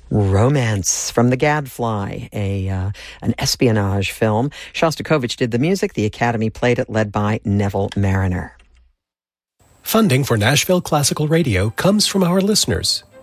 Romance from The Gadfly, an espionage film. Shostakovich did the music. The Academy played it, led by Neville Mariner. Funding for Nashville Classical Radio comes from our listeners.